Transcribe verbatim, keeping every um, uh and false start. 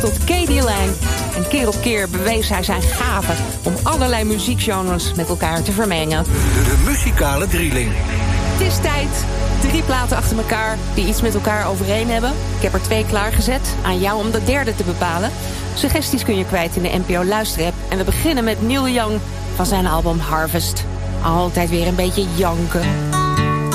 tot Katie Lang. En keer op keer bewees hij zijn gave om allerlei muziekgenres met elkaar te vermengen. De, de muzikale drieling. Het is tijd. Drie platen achter elkaar die iets met elkaar overeen hebben. Ik heb er twee klaargezet. Aan jou om de derde te bepalen. Suggesties kun je kwijt in de N P O Luisterapp. En we beginnen met Neil Young van zijn album Harvest. Altijd weer een beetje janken.